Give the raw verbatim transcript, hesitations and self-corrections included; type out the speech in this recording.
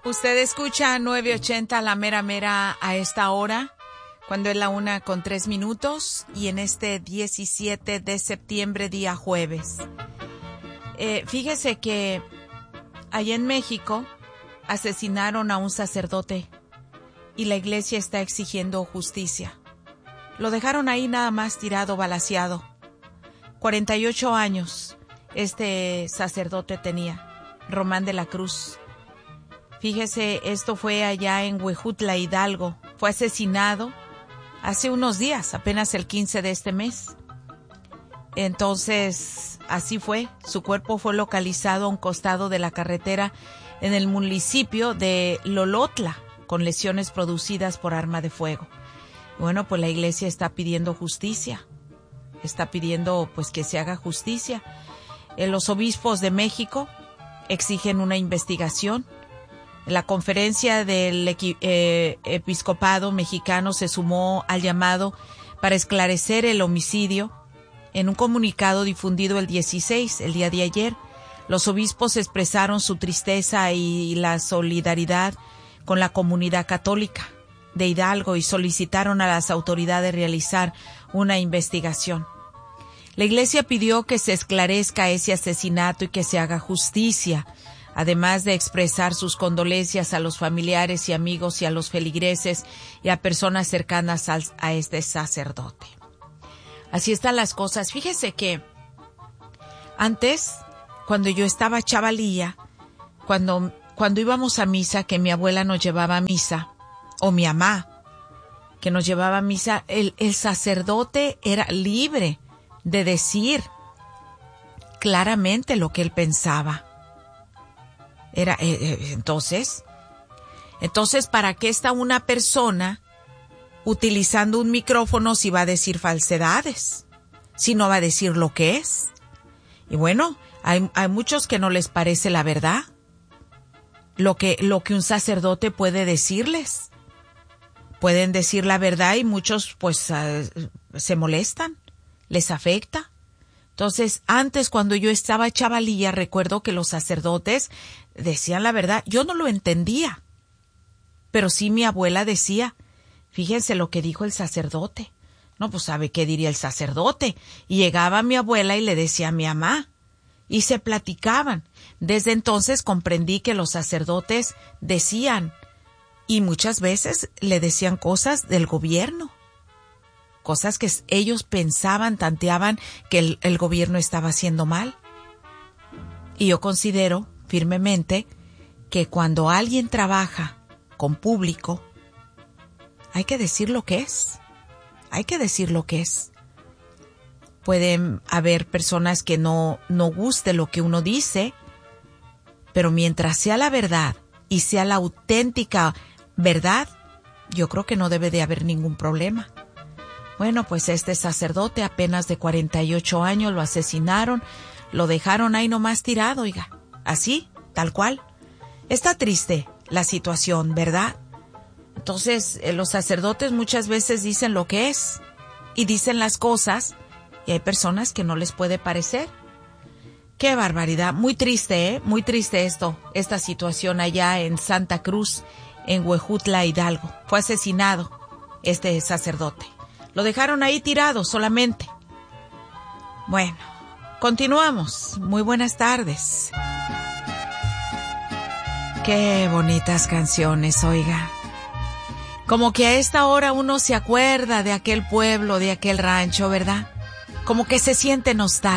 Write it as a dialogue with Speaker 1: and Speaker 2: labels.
Speaker 1: Usted escucha nueve ochenta La Mera Mera a esta hora, cuando es la una con tres minutos, y en este diecisiete de septiembre, día jueves. Eh, fíjese que allá en México asesinaron a un sacerdote y la iglesia está exigiendo justicia. Lo dejaron ahí nada más tirado, balaceado. cuarenta y ocho años este sacerdote tenía, Román de la Cruz. Fíjese, esto fue allá en Huejutla, Hidalgo. Fue asesinado hace unos días, apenas el quince de este mes. Entonces, así fue. Su cuerpo fue localizado a un costado de la carretera en el municipio de Lolotla, con lesiones producidas por arma de fuego. Bueno, pues la iglesia está pidiendo justicia. Está pidiendo, pues, que se haga justicia. Eh, los obispos de México exigen una investigación. La conferencia del eh, episcopado mexicano se sumó al llamado para esclarecer el homicidio. En un comunicado difundido el dieciséis, el día de ayer, los obispos expresaron su tristeza y la solidaridad con la comunidad católica de Hidalgo y solicitaron a las autoridades realizar una investigación. La iglesia pidió que se esclarezca ese asesinato y que se haga justicia, además de expresar sus condolencias a los familiares y amigos y a los feligreses y a personas cercanas al, a este sacerdote. Así están las cosas. Fíjese que antes, cuando yo estaba chavalilla, cuando, cuando íbamos a misa, que mi abuela nos llevaba a misa, o mi mamá, que nos llevaba a misa, el, el sacerdote era libre de decir claramente lo que él pensaba. Era, eh, eh, entonces, entonces, ¿para qué está una persona utilizando un micrófono si va a decir falsedades? Si no va a decir lo que es. Y bueno, hay, hay muchos que no les parece la verdad. Lo que, lo que un sacerdote puede decirles. Pueden decir la verdad y muchos, pues, uh, se molestan, les afecta. Entonces, antes cuando yo estaba chavalilla, recuerdo que los sacerdotes decían la verdad. Yo no lo entendía, pero sí mi abuela decía, fíjense lo que dijo el sacerdote. No, pues sabe qué diría el sacerdote. Y llegaba mi abuela y le decía a mi mamá, y se platicaban. Desde entonces comprendí que los sacerdotes decían, y muchas veces le decían cosas del gobierno. Cosas que ellos pensaban, tanteaban que el, el gobierno estaba haciendo mal. Y yo considero firmemente que cuando alguien trabaja con público, hay que decir lo que es. Hay que decir lo que es. Pueden haber personas que no, no guste lo que uno dice, pero mientras sea la verdad y sea la auténtica verdad, yo creo que no debe de haber ningún problema. Bueno, pues este sacerdote apenas de cuarenta y ocho años lo asesinaron, lo dejaron ahí nomás tirado, oiga, así, tal cual. Está triste la situación, ¿verdad? Entonces, eh, los sacerdotes muchas veces dicen lo que es y dicen las cosas y hay personas que no les puede parecer. ¡Qué barbaridad! Muy triste, ¿eh? Muy triste esto, esta situación allá en Santa Cruz, en Huejutla, Hidalgo. Fue asesinado este sacerdote. Lo dejaron ahí tirado solamente. Bueno, continuamos. Muy buenas tardes. Qué bonitas canciones, oiga. Como que a esta hora uno se acuerda de aquel pueblo, de aquel rancho, ¿verdad? Como que se siente nostálgico.